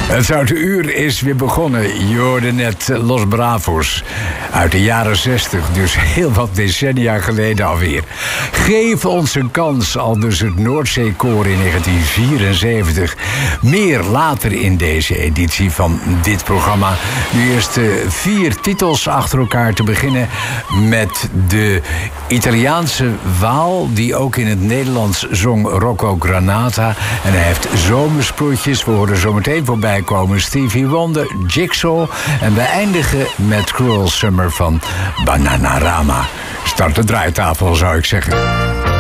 Het Zoute Uur is weer begonnen. Je hoorde net Los Bravos uit de jaren 60, dus heel wat decennia geleden alweer. Geef ons een kans, al dus het Noordzeekoor in 1974. Meer later in deze editie van dit programma. Nu eerst 4 titels achter elkaar, te beginnen met de Italiaanse Waal, die ook in het Nederlands zong, Rocco Granata. En hij heeft zomersproetjes. We horen zo meteen voorbij komen Stevie Wonder, Jigsaw. En we eindigen met Cruel Summer van Bananarama. Start de draaitafel, zou ik zeggen.